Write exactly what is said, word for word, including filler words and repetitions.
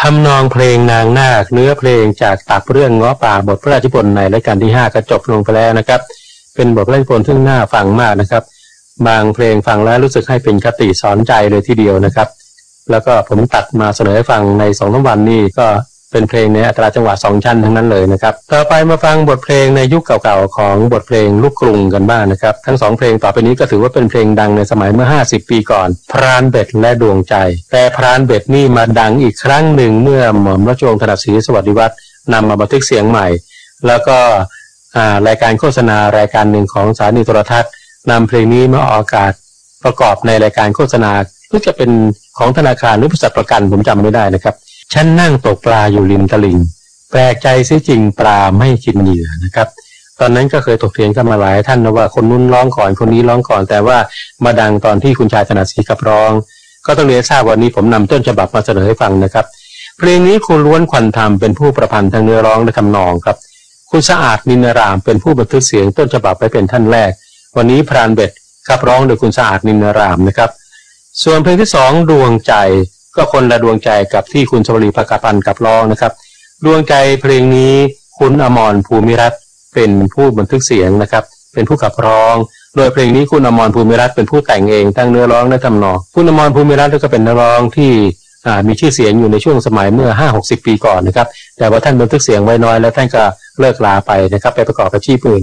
ำนองเพลงนางนาคเนื้อเพลงจากตับเรื่องง้อป่าบทพระราชนิพนธ์ในรายการที่ห้าก็จบลงไปแล้วนะครับเป็นบทพระราชนิพนธ์ที่น่าฟังมากนะครับบางเพลงฟังแล้วรู้สึกให้เป็นคติสอนใจเลยทีเดียวนะครับแล้วก็ผมตัดมาเสนอให้ฟังในสองสามวันนี้ก็เป็นเพลงในอัตราจังหวะสองชั้นทั้งนั้นเลยนะครับต่อไปมาฟังบทเพลงในยุคเก่าๆของบทเพลงลูกกรุงกันบ้าง นะครับทั้งสองเพลงต่อไปนี้ก็ถือว่าเป็นเพลงดังในสมัยเมื่อห้าสิบปีก่อนพรานเบ็ดและดวงใจแต่พรานเบ็ดนี่มาดังอีกครั้งหนึ่งเมื่อหม่อมราชวงศ์ถนัดศรีสวัสดิวัฒน์นำมาบันทึกเสียงใหม่แล้วก็รายการโฆษณารายการหนึ่งของสถานีโทรทัศน์นำเพลงนี้มาออกอากาศประกอบในรายการโฆษณาหรือจะเป็นของธนาคารหรือบริษัทประกันผมจำไม่ได้นะครับฉันนั่งตกปลาอยู่ริมตลิ่งแปลกใจซิจริงปลาไม่กินเหยื่อนะครับตอนนั้นก็เคยถกเถียงกันมาหลายท่านนะว่าคนนู้นร้องก่อนคนนี้ร้องก่อนแต่ว่ามาดังตอนที่คุณชายถนัดศรีกับร้องก็ต้องเรียนทราบวันนี้ผมนำต้นฉบับมาเสนอให้ฟังนะครับเพลงนี้คุณล้วนควันธรรมเป็นผู้ประพันธ์ทั้งเนื้อร้องและทำนองครับคุณสะอาดนินนารามเป็นผู้บันทึกเสียงต้นฉบับไปเป็นท่านแรกวันนี้พรานเบ็ดขับร้องโดยคุณสะอาดนินนารามนะครับส่วนเพลงที่สองดวงใจก็คนละดวงใจกับที่คุณชวลีภกพันธ์กับร้องนะครับดวงใจเพลงนี้คุณอมรภูมิรัตน์เป็นผู้บันทึกเสียงนะครับเป็นผู้ขับร้องโดยเพลงนี้คุณอมรภูมิรัตน์เป็นผู้แต่งเองทั้งเนื้อร้องและทำนองคุณอมรภูมิรัตน์ก็เป็นนักร้องที่มีชื่อเสียงอยู่ในช่วงสมัยเมื่อ ห้าหกสิบ ปีก่อนนะครับแต่ว่าท่านบันทึกเสียงไว้น้อยแล้วท่านก็เลิกลาไปนะครับไปประกอบอาชีพอื่น